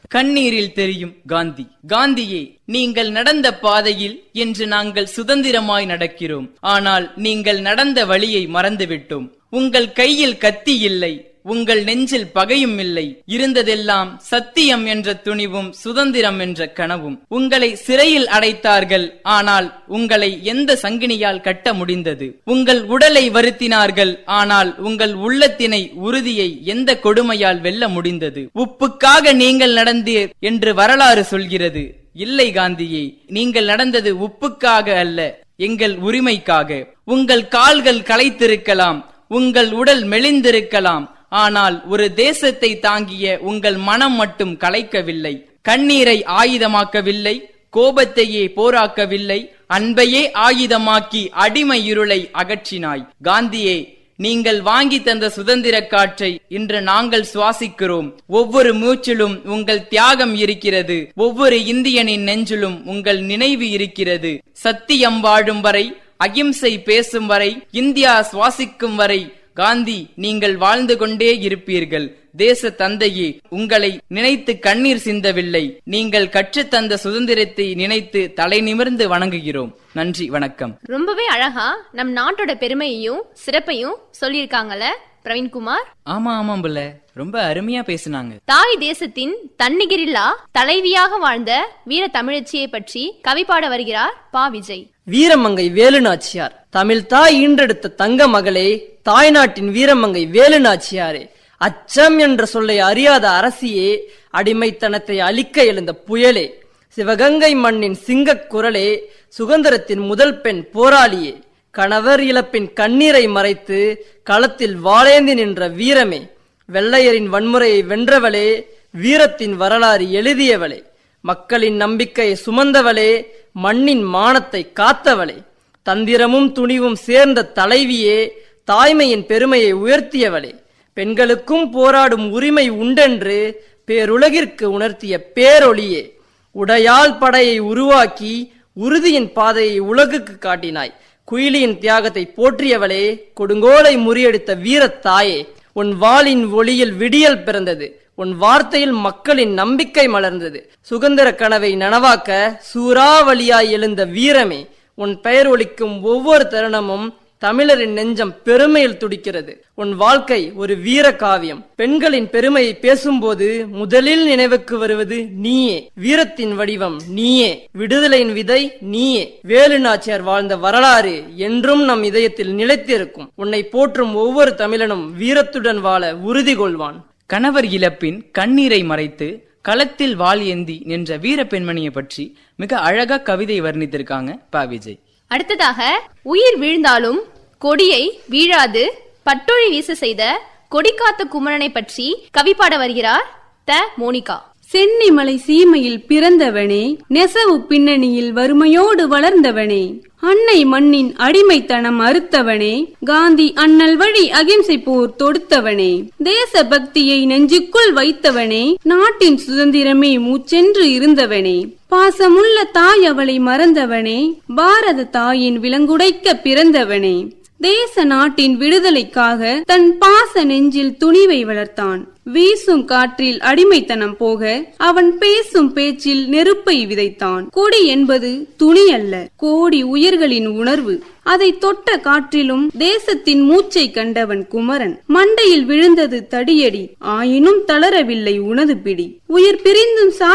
கண்ணீரில் தெரியும் காந்தி. காந்தியே, நீங்கள் நடந்த பாதையில் இன்று நாங்கள் சுதந்திரமாய் நடக்கிறோம். ஆனால் நீங்கள் நடந்த வழியை மறந்துவிட்டோம். உங்கள் கையில் கத்தி இல்லை, உங்கள் நெஞ்சில் பகையும் இல்லை. இருந்ததெல்லாம் சத்தியம் என்ற துணிவும் சுதந்திரம் என்ற கனவும். உங்களை சிறையில் அடைத்தார்கள், ஆனால் உங்களை எந்த சங்கினியால் கட்ட முடிந்தது? உங்கள் உடலை வருத்தினார்கள், ஆனால் உங்கள் உள்ளத்தினை உறுதியை எந்த கொடுமையால் வெல்ல முடிந்தது? உப்புக்காக நீங்கள் நடந்தீர் என்று வரலாறு சொல்கிறது. இல்லை காந்தியே, நீங்கள் நடந்தது உப்புக்காக அல்ல, எங்கள் உரிமைக்காக. உங்கள் கால்கள் களைத்திருக்கலாம், உங்கள் உடல் மெலிந்திருக்கலாம், ஆனால் ஒரு தேசத்தை தாங்கிய உங்கள் மனம் மட்டும் கலைக்கவில்லை. கண்ணீரை ஆயுதமாக்கவில்லை, கோபத்தையே போராக்கவில்லை, அன்பையே ஆயுதமாக்கி அடிமை இருளை அகற்றினாய். காந்தியே, நீங்கள் வாங்கி தந்த சுதந்திர காற்றை இன்று நாங்கள் சுவாசிக்கிறோம். ஒவ்வொரு மூச்சிலும் உங்கள் தியாகம் இருக்கிறது. ஒவ்வொரு இந்தியனின் நெஞ்சிலும் உங்கள் நினைவு இருக்கிறது. சத்தியம் வாழும் வரை, அகிம்சை பேசும் வரை, இந்தியா சுவாசிக்கும் வரை காந்தி நீங்கள் வாழ்ந்து கொண்டே இருப்பீர்கள். தேச தந்தையே, உங்களை நினைத்து கண்ணீர் சிந்தவில்லை. நீங்கள் கற்றுத்தந்த சுதந்திரத்தை நினைத்து தலை நிமிர்ந்து வணங்குகிறோம். நன்றி, வணக்கம். ரொம்பவே அழகா நம் நாட்டோட பெருமையையும் சிறப்பையும் சொல்லியிருக்காங்கல்ல பிரவீன்குமார்? ஆமாம் புள்ள, ரொம்ப அருமையா பேசினாங்க. தாய் தேசத்தின் தன்னிகரில்லா தலைவியாக வாழ்ந்த வீர தமிழச்சியை பற்றி கவி பாட வருகிறார் பா. விஜய். வீரமங்கை வேலுநாச்சியார். தமிழ் தாய் ஈன்றெடுத்த தங்க மகளே, தாய்நாட்டின் வீரமங்கை வேலுநாச்சியாரே, அச்சம் என்ற சொல்லை அறியாத அரசியே, அடிமைத்தனத்தை அழிக்க எழுந்த புயலே, சிவகங்கை மண்ணின் சிங்கக் குரலே, சுதந்திரத்தின் முதல் பெண் போராளியே, கணவர் இழப்பின் கண்ணீரை மறைத்து களத்தில் வாளேந்தி நின்ற வீரமே, வெள்ளையரின் வன்முறையை வென்றவளே, வீரத்தின் வரலாறு எழுதியவளே, மக்களின் நம்பிக்கையை சுமந்தவளே, மண்ணின் மானத்தை காத்தவளே, தந்திரமும் துணிவும் சேர்ந்த தலைவியே, தாய்மையின் பெருமையை உயர்த்தியவளே, பெண்களுக்கும் போராடும் உரிமை உண்டென்று பேருலகிற்கு உணர்த்திய பேரொளியே, உடையாள் படையை உருவாக்கி உறுதியின் பாதையை உலகுக்கு காட்டினாய். குயிலியின் தியாகத்தை போற்றியவளே, கொடுங்கோலை முறியடித்த வீரத்தாயே, உன் வாளின் ஒளியில் விடியல் பிறந்தது, உன் வார்த்தையில் மக்களின் நம்பிக்கை மலர்ந்தது. சுதந்திர கனவை நனவாக்க சூறாவளியாய் எழுந்த வீரமே, உன் பெயர் ஒலிக்கும் ஒவ்வொரு தருணமும் தமிழரின் நெஞ்சம் பெருமையில் துடிக்கிறது. உன் வாழ்க்கை ஒரு வீர காவியம். பெண்களின் பெருமையை பேசும்போது முதலில் நினைவுக்கு வருவது நீயே. வீரத்தின் வடிவம் நீயே, விடுதலையின் விதை நீயே. வேலுநாச்சியார் வாழ்ந்த வரலாறு என்றும் நம் இதயத்தில் நிலைத்திருக்கும். உன்னை போற்றும் ஒவ்வொரு தமிழனும் வீரத்துடன் வாழ உறுதி கொள்வான். கணவர் இழப்பின் கண்ணீரை மறைத்து களத்தில் வாள் ஏந்தி நின்ற வீர பெண்மணியை பற்றி மிக அழகா கவிதை வர்ணித்திருக்காங்க பா. விஜய். அடுத்ததாக, உயிர் வீழ்ந்தாலும் கொடியை வீழாது பட்டொழி வீச செய்த கொடிக்காத்த குமரனை பற்றி கவி பாட வருகிறார் த. மோனிகா. சென்னிமலை சீமையில் பிறந்தவனே, நெசவு பின்னணியில் வறுமையோடு வளர்ந்தவனே, அன்னை மண்ணின் அடிமைத்தனம் அறுத்தவனே, காந்தி அண்ணல் வழி அகிம்சை போர் தொடுத்தவனே, தேச பக்தியை நெஞ்சுக்குள் வைத்தவனே, நாட்டின் சுதந்திரமே மூச்சென்று இருந்தவனே, பாசமுள்ள தாய் அவளை மறந்தவனே, பாரத தாயின் விலங்குடைக்க பிறந்தவனே, தேச நாட்டின் விடுதலைக்காக தன் பாச நெஞ்சில் துணிவை வளர்த்தான். வீசும் காற்றில் அடிமைத்தனம் போக அவன் பேசும் பேச்சில் நெருப்பை விதைத்தான். கொடி என்பது துணி அல்ல, கோடி உயிர்களின் உணர்வு. அதை தொட்ட காற்றிலும் தேசத்தின் மூச்சை கண்டவன் குமரன். மண்டையில் விழுந்தது தடியடி, ஆயினும் தளரவில்லை உனது பிடி. உயிர் பிரிந்தும்